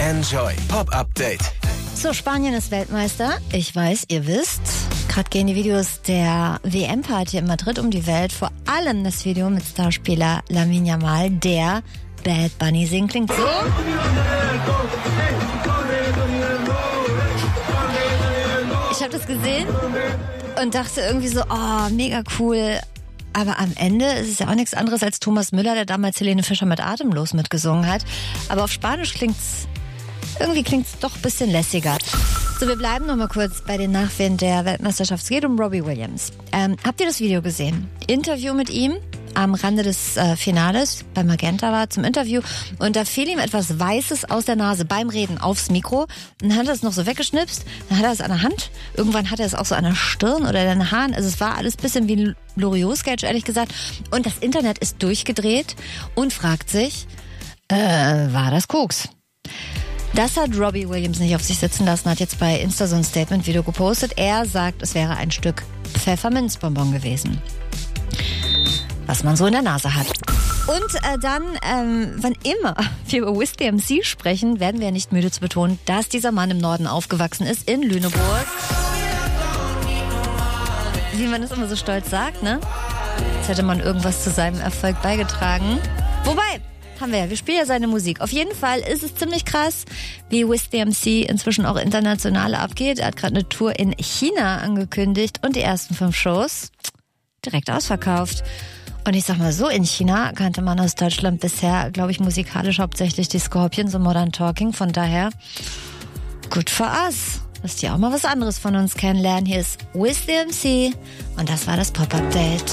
Enjoy Pop Update. So, Spanien ist Weltmeister. Ich weiß, ihr wisst. Gerade gehen die Videos der WM-Party in Madrid um die Welt. Vor allem das Video mit Starspieler Lamine Yamal, der Bad Bunny singt. Klingt so. Ich habe das gesehen und dachte irgendwie so, oh, mega cool. Aber am Ende ist es ja auch nichts anderes als Thomas Müller, der damals Helene Fischer mit Atemlos mitgesungen hat. Aber auf Spanisch klingt's doch ein bisschen lässiger. So, wir bleiben noch mal kurz bei den Nachwehen der Weltmeisterschaft. Es geht um Robbie Williams. Habt ihr das Video gesehen? Interview mit ihm am Rande des Finales, bei Magenta war zum Interview. Und da fiel ihm etwas Weißes aus der Nase beim Reden aufs Mikro. Und dann hat er es noch so weggeschnipst. Dann hat er es an der Hand. Irgendwann hat er es auch so an der Stirn oder an den Haaren. Also es war alles ein bisschen wie ein Loriot-Sketch, ehrlich gesagt. Und das Internet ist durchgedreht und fragt sich, war das Koks? Das hat Robbie Williams nicht auf sich sitzen lassen, hat jetzt bei Insta so ein Statement-Video gepostet. Er sagt, es wäre ein Stück Pfefferminzbonbon gewesen, was man so in der Nase hat. Und dann, wann immer wir über Wiz MC sprechen, werden wir ja nicht müde zu betonen, dass dieser Mann im Norden aufgewachsen ist, in Lüneburg. Wie man es immer so stolz sagt, ne? Als hätte man irgendwas zu seinem Erfolg beigetragen. Wobei, wir spielen ja seine Musik. Auf jeden Fall ist es ziemlich krass, wie Wiz MC inzwischen auch international abgeht. Er hat gerade eine Tour in China angekündigt und die ersten 5 Shows direkt ausverkauft. Und ich sag mal so, in China kannte man aus Deutschland bisher, glaube ich, musikalisch hauptsächlich die Scorpions und Modern Talking. Von daher, good for us. Dass die auch mal was anderes von uns kennenlernen. Hier ist Wiz MC und das war das Pop-Update.